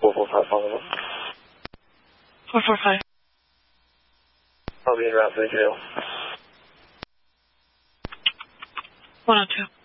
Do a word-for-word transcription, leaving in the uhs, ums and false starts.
four four five, follow up. four four five. I'll be in route for the jail. one oh two.